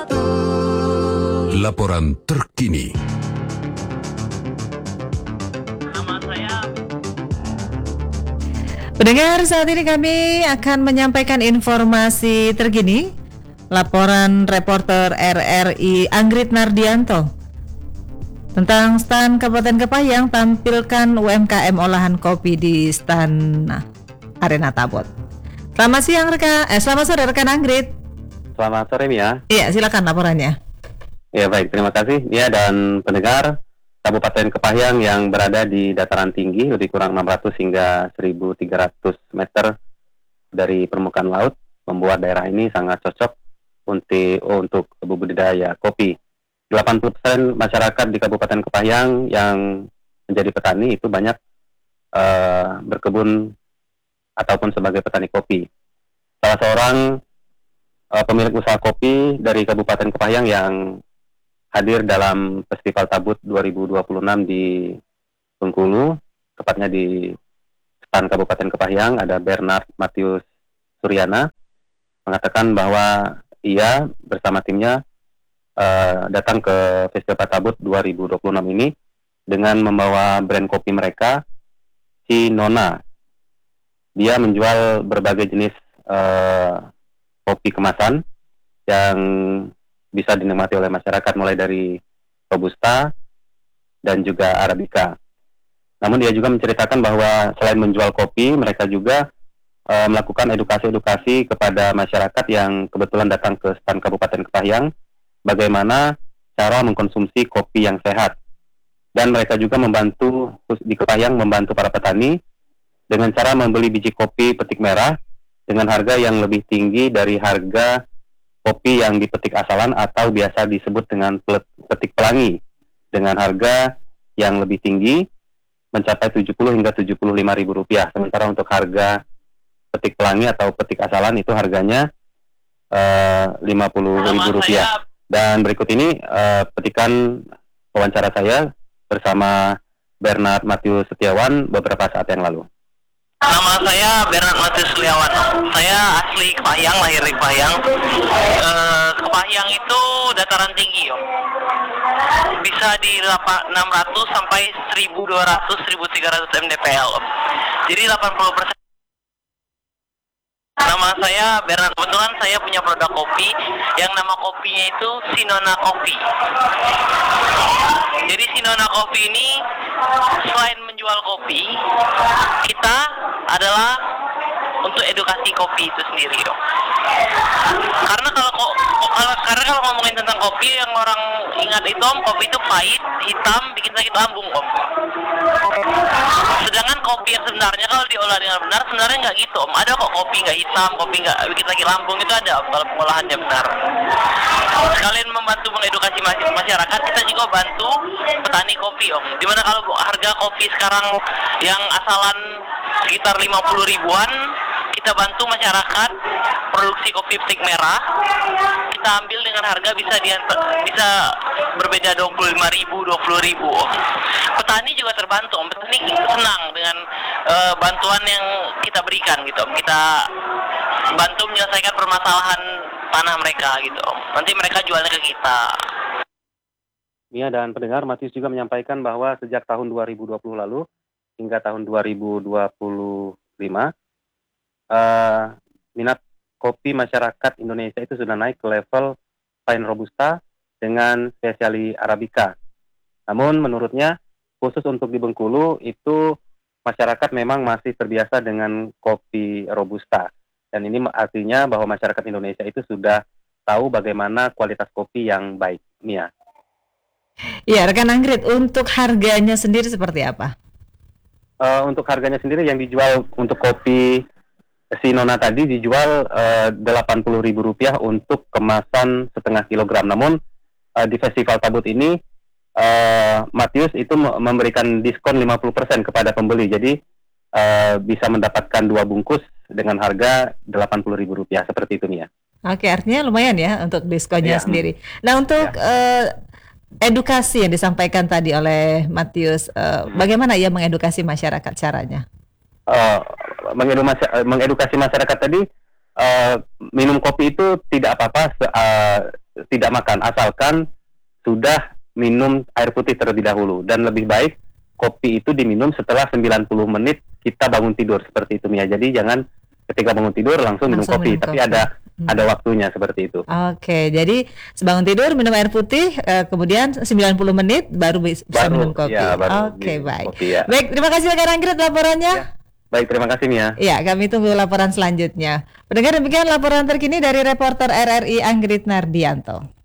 Laporan terkini. Pendengar, saat ini kami akan menyampaikan informasi terkini. Laporan reporter RRI Anggrit Nardianto tentang stan Kabupaten Kepayang tampilkan UMKM olahan kopi di stan Arena Tabot. Selamat sore rekan Anggrit. Selamat sore Mia. Iya, silakan laporannya. Ya baik, terima kasih Mia dan pendengar. Kabupaten Kepayang yang berada di dataran tinggi lebih kurang 600 hingga 1.300 meter dari permukaan laut membuat daerah ini sangat cocok untuk budidaya kopi. 80% masyarakat di Kabupaten Kepayang yang menjadi petani itu banyak berkebun ataupun sebagai petani kopi. Salah seorang pemilik usaha kopi dari Kabupaten Kepayang yang hadir dalam Festival Tabut 2026 di Bengkulu, tepatnya di stan Kabupaten Kepayang, ada Bernard Matius Suryana, mengatakan bahwa ia bersama timnya datang ke Festival Tabut 2026 ini dengan membawa brand kopi mereka, si Nona. Dia menjual berbagai jenis kopi kemasan yang bisa dinikmati oleh masyarakat mulai dari Robusta dan juga Arabica. Namun dia juga menceritakan bahwa selain menjual kopi, mereka juga melakukan edukasi-edukasi kepada masyarakat yang kebetulan datang ke stan Kabupaten Kepayang, bagaimana cara mengkonsumsi kopi yang sehat. Dan mereka juga membantu di Kepayang membantu para petani dengan cara membeli biji kopi petik merah dengan harga yang lebih tinggi dari harga kopi yang dipetik asalan atau biasa disebut dengan petik pelangi dengan harga yang lebih tinggi mencapai 70 hingga 75 ribu rupiah. Sementara untuk harga petik pelangi atau petik asalan itu harganya 50 ribu rupiah. Dan berikut ini petikan wawancara saya bersama Bernard Matius Setiawan beberapa saat yang lalu. Nama saya Bernard Matius Setiawan. Saya asli Kepayang, lahir di Kepayang. Kepayang itu dataran tinggi, Om. Bisa di 600 sampai 1.200, 1.300 mdpl, Om. Jadi 80%. Nama saya Bernard. Kebetulan saya punya produk kopi yang nama kopinya itu Sinona Kopi. Jadi Sinona Kopi ini selain menjual kopi, kita adalah untuk edukasi kopi itu sendiri, Om. Karena kalau ngomongin tentang kopi yang orang ingat itu, Om, kopi itu pahit, hitam, bikin sakit lambung, Om. Sedangkan kopi yang sebenarnya kalau diolah dengan benar sebenarnya nggak gitu, Om. Ada kok kopi nggak hitam, kopi nggak bikin sakit lambung, itu ada kalau pengolahannya benar. Sekalian membantu mengedukasi masyarakat, kita juga bantu petani kopi, Om. Dimana kalau harga kopi sekarang yang asalan sekitar 50 ribuan, kita bantu masyarakat produksi kopi petik merah. Kita ambil dengan harga bisa berbeda 25 ribu, 20 ribu. Petani juga terbantu, Om. Petani senang dengan bantuan yang kita berikan gitu, Om. Kita bantu menyelesaikan permasalahan tanah mereka gitu, Om. Nanti mereka jualnya ke kita. Mia dan pendengar, Matius juga menyampaikan bahwa sejak tahun 2020 lalu hingga tahun 2025 minat kopi masyarakat Indonesia itu sudah naik ke level fine Robusta dengan spesiali Arabica. Namun menurutnya khusus untuk di Bengkulu itu masyarakat memang masih terbiasa dengan kopi Robusta. Dan ini artinya bahwa masyarakat Indonesia itu sudah tahu bagaimana kualitas kopi yang baik. Mia. Iya, rekan Anggrit, untuk harganya sendiri seperti apa? Untuk harganya sendiri yang dijual untuk kopi si Nona tadi dijual Rp80.000 untuk kemasan setengah kilogram. Namun di Festival Tabut ini Matius itu memberikan diskon 50% kepada pembeli. Jadi bisa mendapatkan 2 bungkus dengan harga Rp80.000 seperti itu Nia. Oke, artinya lumayan ya untuk diskonnya sendiri. Nah, untuk edukasi yang disampaikan tadi oleh Matius, bagaimana ia mengedukasi masyarakat caranya? Mengedukasi masyarakat tadi minum kopi itu tidak apa-apa, tidak makan, asalkan sudah minum air putih terlebih dahulu. Dan lebih baik kopi itu diminum setelah 90 menit kita bangun tidur, seperti itu Mia. Jadi jangan ketika bangun tidur langsung minum kopi, tapi ada waktunya seperti itu. Oke, jadi sebangun tidur minum air putih, kemudian 90 menit baru bisa minum kopi. Ya, Oke, baik. Kopi, ya. Baik, terima kasih rekan Anggrit laporannya. Ya. Baik, terima kasih Mia. Ya, kami tunggu laporan selanjutnya. Pendengar, demikian laporan terkini dari reporter RRI Anggrit Nardianto.